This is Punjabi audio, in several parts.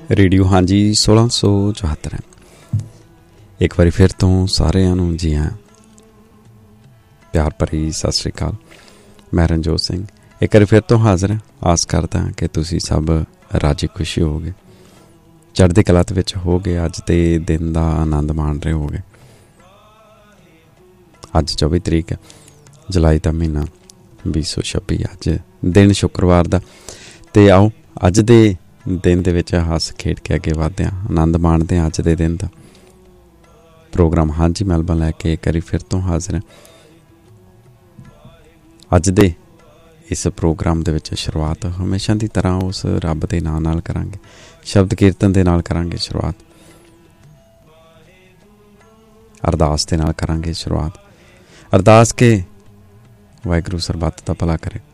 ਰੇਡੀਓ ਹਾਂਜੀ 1674 ਇੱਕ ਵਾਰੀ ਫਿਰ ਤੋਂ ਸਾਰਿਆਂ ਨੂੰ ਜੀ ਆਇਆਂ, ਪਿਆਰ ਭਰੀ ਸਤਿ ਸ਼੍ਰੀ ਅਕਾਲ। ਮੈਂ ਰਣਜੋਤ ਸਿੰਘ ਇੱਕ ਵਾਰੀ ਫਿਰ ਤੋਂ ਹਾਜ਼ਰ ਹਾਂ। ਆਸ ਕਰਦਾ ਕਿ ਤੁਸੀਂ ਸਭ ਰਾਜੀ ਖੁਸ਼ੀ ਹੋਵੋਗੇ, ਚੜ੍ਹਦੀ ਕਲਾ ਦੇ ਵਿੱਚ ਹੋਵੋਗੇ, ਅੱਜ ਦੇ ਦਿਨ ਦਾ ਆਨੰਦ ਮਾਣ ਰਹੇ ਹੋਵੋਗੇ। ਅੱਜ 24 ਤਰੀਕ ਹੈ, ਜੁਲਾਈ ਦਾ ਮਹੀਨਾ 2026, ਅੱਜ ਦਿਨ ਸ਼ੁੱਕਰਵਾਰ ਦਾ। ਅਤੇ ਆਓ ਅੱਜ ਦੇ ਦਿਨ ਦੇ ਵਿੱਚ ਹੱਸ ਖੇਡ ਕੇ ਅੱਗੇ ਵਧਦੇ ਹਾਂ, ਆਨੰਦ ਮਾਣਦੇ ਹਾਂ ਅੱਜ ਦੇ ਦਿਨ ਦਾ। ਪ੍ਰੋਗਰਾਮ ਹਾਂਜੀ ਮੈਲਬਨ ਲੈ ਕੇ ਇੱਕ ਵਾਰੀ ਫਿਰ ਤੋਂ ਹਾਜ਼ਰ ਹਾਂ। ਅੱਜ ਦੇ ਇਸ ਪ੍ਰੋਗਰਾਮ ਦੇ ਵਿੱਚ ਸ਼ੁਰੂਆਤ ਹਮੇਸ਼ਾ ਦੀ ਤਰ੍ਹਾਂ ਉਸ ਰੱਬ ਦੇ ਨਾਂ ਨਾਲ ਕਰਾਂਗੇ, ਸ਼ਬਦ ਕੀਰਤਨ ਦੇ ਨਾਲ ਕਰਾਂਗੇ ਸ਼ੁਰੂਆਤ, ਅਰਦਾਸ ਦੇ ਨਾਲ ਕਰਾਂਗੇ ਸ਼ੁਰੂਆਤ। ਅਰਦਾਸ ਕੇ ਵਾਹਿਗੁਰੂ ਸਰਬੱਤ ਦਾ ਭਲਾ ਕਰੇ।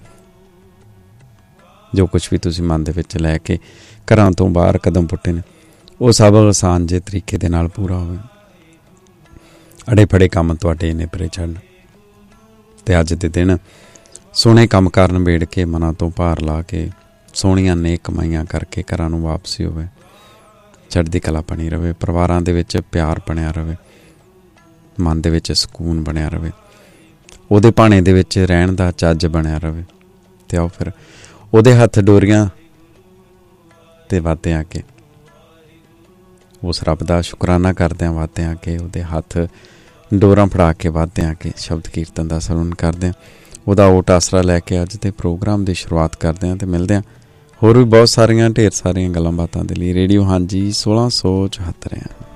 ਜੋ ਕੁਛ ਵੀ ਤੁਸੀਂ ਮਨ ਦੇ ਵਿੱਚ ਲੈ ਕੇ ਘਰਾਂ ਤੋਂ ਬਾਹਰ ਕਦਮ ਪੁੱਟੇ ਨੇ, ਉਹ ਸਭ ਆਸਾਨ ਜਿਹੇ ਤਰੀਕੇ ਦੇ ਨਾਲ ਪੂਰਾ ਹੋਵੇ। ਅੜੇ ਫੜੇ ਕੰਮ ਤੁਹਾਡੇ ਨਿਪਰੇ ਚੜ੍ਹਨ, ਅਤੇ ਅੱਜ ਦੇ ਦਿਨ ਸੋਹਣੇ ਕੰਮ ਕਰਨ ਨਿਬੇੜ ਕੇ, ਮਨਾਂ ਤੋਂ ਭਾਰ ਲਾ ਕੇ, ਸੋਹਣੀਆਂ ਨੇਕ ਕਮਾਈਆਂ ਕਰਕੇ ਘਰਾਂ ਨੂੰ ਵਾਪਸੀ ਹੋਵੇ। ਚੜ੍ਹਦੀ ਕਲਾ ਬਣੀ ਰਹੇ, ਪਰਿਵਾਰਾਂ ਦੇ ਵਿੱਚ ਪਿਆਰ ਬਣਿਆ ਰਹੇ, ਮਨ ਦੇ ਵਿੱਚ ਸਕੂਨ ਬਣਿਆ ਰਹੇ, ਉਹਦੇ ਭਾਣੇ ਦੇ ਵਿੱਚ ਰਹਿਣ ਦਾ ਚੱਜ ਬਣਿਆ ਰਹੇ। ਅਤੇ ਆਓ ਫਿਰ ਉਹਦੇ ਹੱਥ ਡੋਰੀਆਂ 'ਤੇ ਵੱਧਦੇ ਆ ਕੇ ਉਸ ਰੱਬ ਦਾ ਸ਼ੁਕਰਾਨਾ ਕਰਦਿਆਂ ਵੱਧਦੇ ਆ ਕੇ ਉਹਦੇ ਹੱਥ ਡੋਰਾਂ ਫੜਾ ਕੇ ਵੱਧਦੇ ਆ ਕੇ ਸ਼ਬਦ ਕੀਰਤਨ ਦਾ ਸਰਵਣ ਕਰਦੇ ਹਾਂ। ਉਹਦਾ ਓਟ ਆਸਰਾ ਲੈ ਕੇ ਅੱਜ ਦੇ ਪ੍ਰੋਗਰਾਮ ਦੀ ਸ਼ੁਰੂਆਤ ਕਰਦੇ ਹਾਂ ਅਤੇ ਮਿਲਦੇ ਹਾਂ ਹੋਰ ਵੀ ਬਹੁਤ ਸਾਰੀਆਂ ਢੇਰ ਸਾਰੀਆਂ ਗੱਲਾਂ ਬਾਤਾਂ ਦੇ ਲਈ। ਰੇਡੀਓ ਹਾਂਜੀ 1674